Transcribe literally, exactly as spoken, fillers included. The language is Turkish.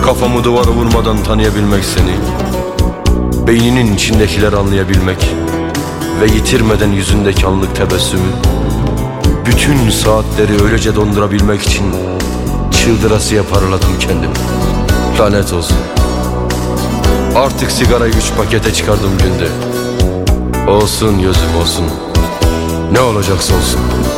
Kafamı duvara vurmadan tanıyabilmek seni, beyninin içindekiler anlayabilmek ve yitirmeden yüzündeki anlık tebessümü, bütün saatleri öylece dondurabilmek için çıldırasıya paraladım kendimi. Lanet olsun. Artık sigarayı üç pakete çıkardım günde. Olsun gözüm olsun. Ne olacaksa olsun.